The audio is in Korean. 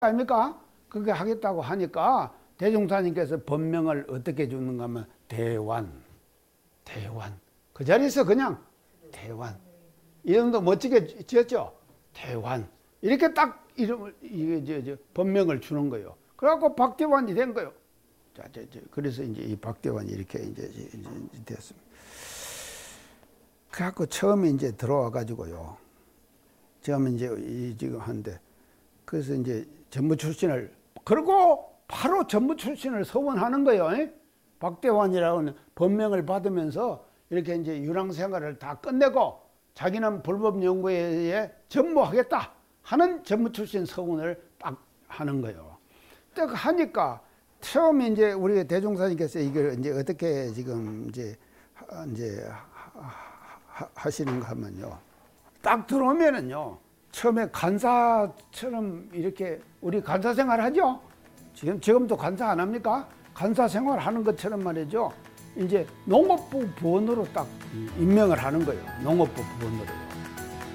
아닙니까? 그렇게 하겠다고 하니까 대종사님께서 법명을 어떻게 주는가 하면 대환. 그 자리에서 그냥 대환. 이름도 멋지게 지었죠? 대환. 이렇게 딱 이름을, 법명을 주는 거예요. 그래갖고 박대환이 된 거예요. 자, 그래서 이제 이 박대환이 이렇게 이제 됐습니다. 그래갖고 처음에 이제 들어와가지고요. 처음에 이제 지금 한데, 그래서 이제 전무 출신을, 그리고 바로 전무 출신을 서원하는 거예요. 박대환이라는 법명을 받으면서 이렇게 이제 유랑 생활을 다 끝내고 자기는 불법연구회에 전무하겠다 하는 전무 출신 서원을 딱 하는 거예요. 딱 하니까 처음에 이제 우리 대종사님께서 이걸 이제 어떻게 지금 이제 하시는가 하면요. 딱 들어오면은요. 처음에 간사처럼 이렇게 우리 간사 생활 하죠? 지금도 간사 안 합니까? 간사 생활 하는 것처럼 말이죠. 이제 농업부 부원으로 딱 임명을 하는 거예요. 농업부 부원으로.